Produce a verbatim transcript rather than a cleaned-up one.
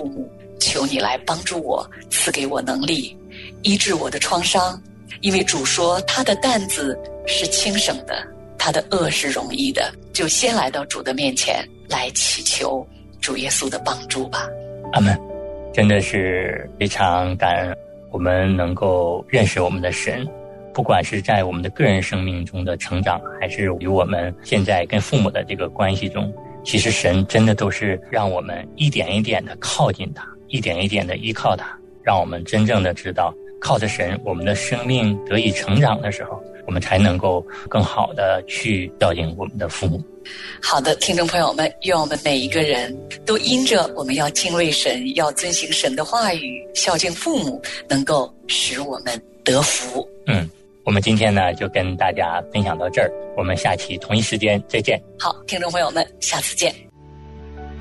父母，求你来帮助我，赐给我能力，医治我的创伤。因为主说他的担子是轻省的，他的恶是容易的。就先来到主的面前，来祈求主耶稣的帮助吧。 阿们。真的是非常感恩我们能够认识我们的神，不管是在我们的个人生命中的成长，还是与我们现在跟父母的这个关系中，其实神真的都是让我们一点一点的靠近他，一点一点的依靠他，让我们真正的知道靠着神我们的生命得以成长的时候，我们才能够更好的去孝敬我们的父母。 好的，听众朋友们，愿我们每一个人都因着我们要敬畏神，要遵行神的话语，孝敬父母，能够使我们得福。 嗯，我们今天呢就跟大家分享到这儿，我们下期同一时间再见。 好，听众朋友们，下次见。